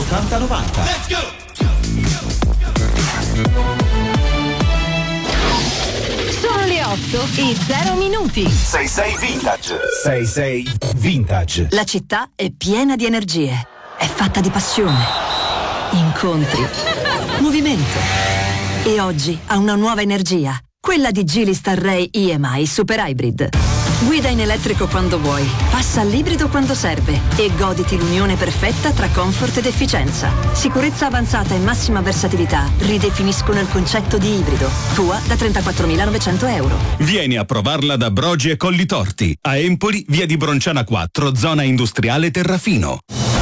8090. Let's go! Sono le 8:0. 66 Vintage. 66 Vintage. La città è piena di energie. È fatta di passione, incontri, movimento. E oggi ha una nuova energia. Quella di Geely Starray EMI Super Hybrid. Guida in elettrico quando vuoi, passa all'ibrido quando serve e goditi l'unione perfetta tra comfort ed efficienza. Sicurezza avanzata e massima versatilità ridefiniscono il concetto di ibrido. Tua da 34.900 euro. Vieni a provarla da Brogi e Collitorti. A Empoli, via di Bronciana 4, zona industriale Terrafino.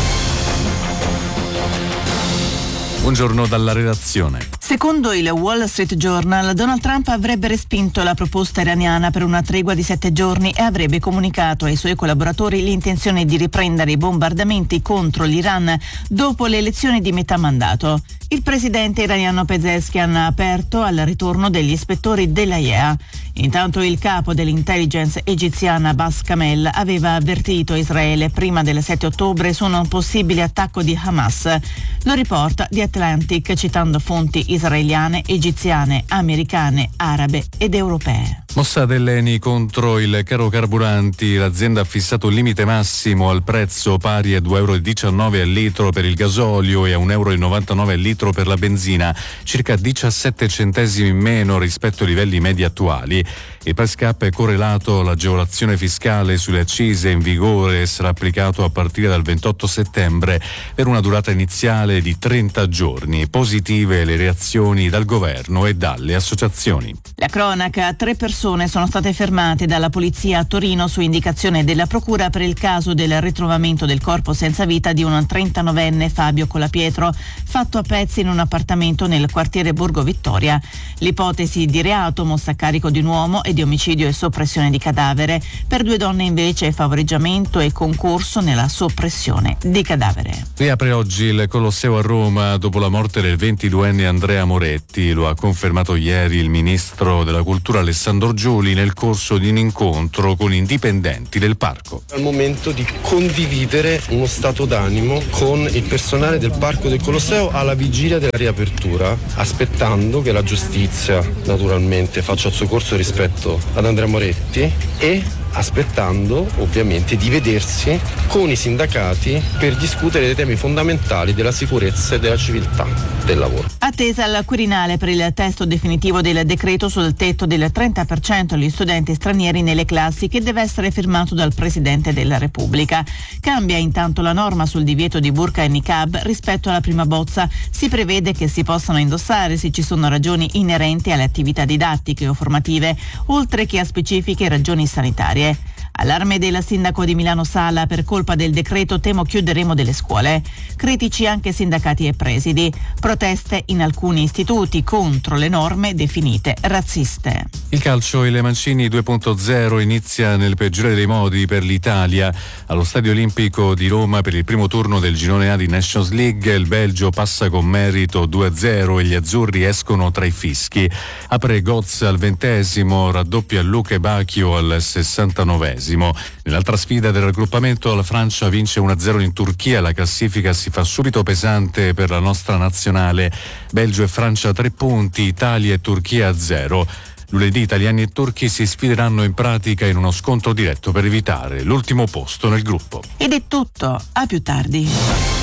Buongiorno dalla redazione. Secondo il Wall Street Journal, Donald Trump avrebbe respinto la proposta iraniana per una tregua di 7 giorni e avrebbe comunicato ai suoi collaboratori l'intenzione di riprendere i bombardamenti contro l'Iran dopo le elezioni di metà mandato. Il presidente iraniano Pezeshkian ha aperto al ritorno degli ispettori dell'AIEA. Intanto il capo dell'intelligence egiziana Abbas Kamel aveva avvertito Israele prima del 7 ottobre su un possibile attacco di Hamas. Lo riporta The Atlantic citando fonti israeliane, egiziane, americane, arabe ed europee. Mossa dell'ENI contro il caro carburanti. L'azienda ha fissato un limite massimo al prezzo pari a €2,19 al litro per il gasolio e a €1,99 al litro per la benzina, circa 17 centesimi in meno rispetto ai livelli medi attuali. Il price cap è correlato all'agevolazione fiscale sulle accise in vigore e sarà applicato a partire dal 28 settembre per una durata iniziale di 30 giorni. Positive le reazioni dal governo e dalle associazioni. La cronaca: 3 persone sono state fermate dalla polizia a Torino su indicazione della procura per il caso del ritrovamento del corpo senza vita di un 39enne Fabio Colapietro, fatto a pezzi in un appartamento nel quartiere Borgo Vittoria. L'ipotesi di reato, mossa a carico di un uomo, è di omicidio e soppressione di cadavere. Per 2 donne invece favoreggiamento e concorso nella soppressione di cadavere. Riapre oggi il Colosseo a Roma dopo la morte del 22enne Andrea Moretti. Lo ha confermato ieri il ministro della Cultura Alessandro Giuli nel corso di un incontro con indipendenti del parco. Al momento di condividere uno stato d'animo con il personale del Parco del Colosseo alla vigilia della riapertura, aspettando che la giustizia naturalmente faccia il suo corso rispetto ad Andrea Moretti e aspettando ovviamente di vedersi con i sindacati per discutere dei temi fondamentali della sicurezza e della civiltà del lavoro. Attesa al Quirinale per il testo definitivo del decreto sul tetto del 30% agli studenti stranieri nelle classi, che deve essere firmato dal Presidente della Repubblica. Cambia intanto la norma sul divieto di burqa e niqab rispetto alla prima bozza. Si prevede che si possano indossare se ci sono ragioni inerenti alle attività didattiche o formative, oltre che a specifiche ragioni sanitarie. Allarme del sindaco di Milano Sala: per colpa del decreto temo chiuderemo delle scuole. Critici anche sindacati e presidi. Proteste in alcuni istituti contro le norme definite razziste. Il calcio, il Mancini 2.0 inizia nel peggiore dei modi per l'Italia. Allo Stadio Olimpico di Roma, per il primo turno del girone A di Nations League, il Belgio passa con merito 2-0 e gli azzurri escono tra i fischi. Apre Götze al 20°, raddoppia Luke Bacchio al 69°. Nell'altra sfida del raggruppamento, la Francia vince 1-0 in Turchia. La classifica si fa subito pesante per la nostra nazionale. Belgio e Francia 3 punti, Italia e Turchia 0. Lunedì italiani e turchi si sfideranno in pratica in uno scontro diretto per evitare l'ultimo posto nel gruppo. Ed è tutto, a più tardi.